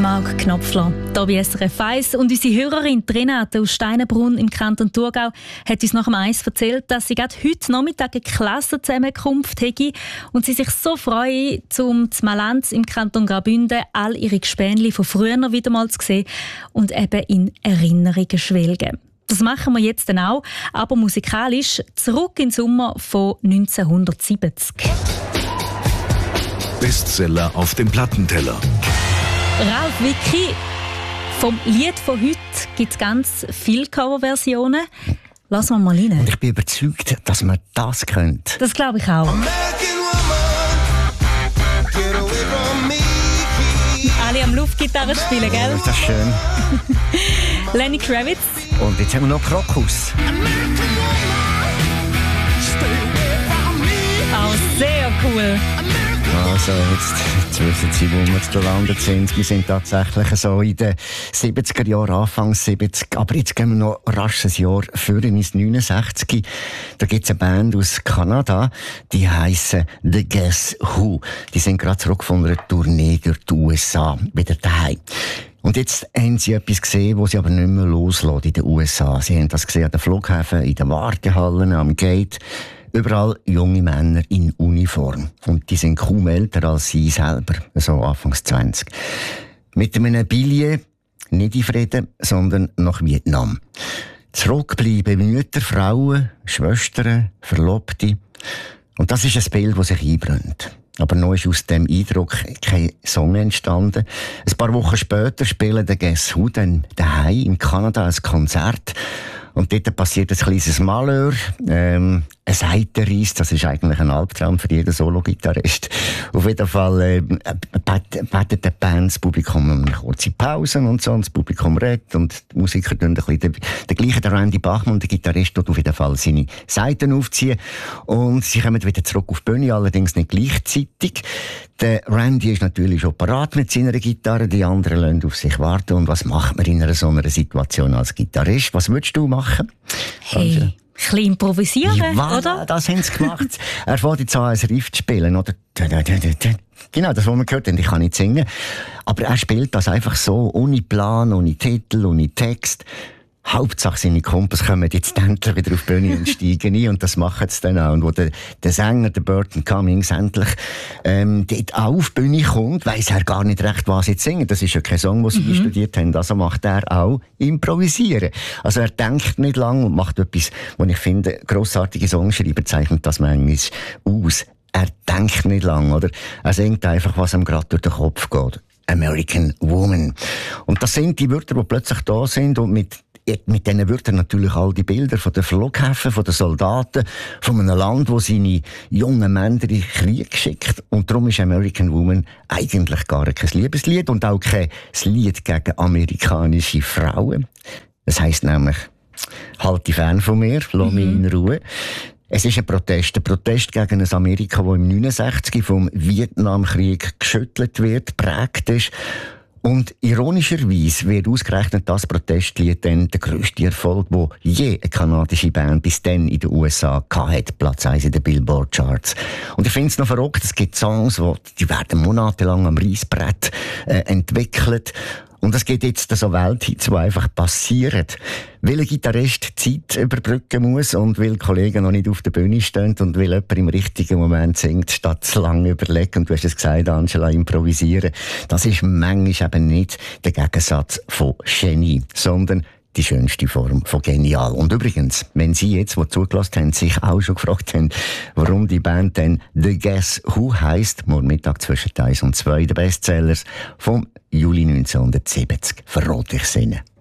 Marc Knopfler, hier bei SRF 1. Und unsere Hörerin Renate aus Steinenbrunn im Kanton Thurgau hat uns nach dem Eis erzählt, dass sie gerade heute Nachmittag eine Klassenzusammenkunft hätte und sie sich so freue, zum Malanz im Kanton Graubünden all ihre Gespänli von früher wieder mal zu sehen und eben in Erinnerungen schwelgen. Das machen wir jetzt dann auch, aber musikalisch zurück in den Sommer von 1970. Bestseller auf dem Plattenteller. Ralf Wicki, vom Lied von heute gibt es ganz viele Coverversionen. Lassen wir mal rein. Und ich bin überzeugt, dass man das könnte. Das glaube ich auch. Alle am Luftgitarre spielen, gell? Ja, das ist schön. Lenny Kravitz. Und jetzt haben wir noch Krokus. Auch sehr cool. Also jetzt wissen Sie, wo wir gelandet sind. Wir sind tatsächlich so in den 70er Jahren, Anfang 70. Aber jetzt gehen wir noch rasch ein Jahr früher, ins 69. Da gibt es eine Band aus Kanada, die heissen The Guess Who. Die sind gerade zurück von einer Tournee durch die USA, wieder daheim. Und jetzt haben sie etwas gesehen, was sie aber nicht mehr loslassen in den USA. Sie haben das gesehen an den Flughäfen, in den Wartehallen, am Gate. Überall junge Männer in Uniform. Und die sind kaum älter als sie selber, so Anfangs 20. Mit einem Billet, nicht in Frieden, sondern nach Vietnam. Zurückbleiben Mütter, Frauen, Schwestern, Verlobte. Und das ist ein Bild, das sich einbrennt. Aber noch ist aus dem Eindruck kein Song entstanden. Ein paar Wochen später spielen der Guess Who dann daheim in Kanada ein Konzert. Und dort passiert ein kleines Malheur. Ein Seitenreis, das ist eigentlich ein Albtraum für jeden Solo-Gitarrist. Auf jeden Fall betet die Band das Publikum eine kurze Pause und so, und das Publikum redet und die Musiker tun ein bisschen der gleiche, der Randy Bachmann, der Gitarrist, tut auf jeden Fall seine Seiten aufziehen und sie kommen wieder zurück auf die Bühne, allerdings nicht gleichzeitig. Der Randy ist natürlich schon parat mit seiner Gitarre, die anderen lassen auf sich warten. Und was macht man in so einer Situation als Gitarrist? Was würdest du machen? Hey, ein bisschen improvisieren, ja, oder? Das haben sie gemacht. Er fährt jetzt an, ein Riff zu spielen, oder? Genau, das, was man gehört hat, ich kann nicht singen. Aber er spielt das einfach so, ohne Plan, ohne Titel, ohne Text. Hauptsache seine Kumpels kommen jetzt endlich wieder auf die Bühne und steigen ein, und das machen sie dann auch. Und wo der Sänger, der Burton Cummings, endlich dort auch auf die Bühne kommt, weiss er gar nicht recht, was jetzt singen. Das ist ja kein Song, den sie studiert haben. Also macht er auch improvisieren. Also er denkt nicht lang und macht etwas, was ich finde, grossartige Songschreiber zeichnet das manchmal aus. Er denkt nicht lang, oder? Er singt einfach, was ihm gerade durch den Kopf geht. American Woman. Und das sind die Wörter, die plötzlich da sind, und mit diesen Wörtern natürlich all die Bilder von den Flughäfen, von den Soldaten, von einem Land, das seine jungen Männer in den Krieg schickt. Und darum ist American Woman eigentlich gar kein Liebeslied und auch kein Lied gegen amerikanische Frauen. Das heisst nämlich, halt dich fern von mir, lass mich in Ruhe. Es ist ein Protest gegen ein Amerika, das im 69 vom Vietnamkrieg geschüttelt wird, geprägt ist. Und ironischerweise wird ausgerechnet das Protestlied dann der grösste Erfolg, den je eine kanadische Band bis dann in den USA hatte, Platz 1 in den Billboard-Charts. Und ich finde es noch verrückt, es gibt Songs, die werden monatelang am Reissbrett entwickelt. Und es gibt jetzt so Welthits, die einfach passieren. Weil ein Gitarrist Zeit überbrücken muss und weil Kollegen noch nicht auf der Bühne stehen und weil jemand im richtigen Moment singt, statt zu lange überlegen. Und du hast es gesagt, Angela, improvisieren. Das ist manchmal eben nicht der Gegensatz von Genie, sondern die schönste Form von genial. Und übrigens, wenn Sie jetzt, die zugelassen haben, sich auch schon gefragt haben, warum die Band denn The Guess Who heisst, morgen Mittag zwischen 1 und 2 der Bestsellers vom Juli 1970, verrate ich es Ihnen.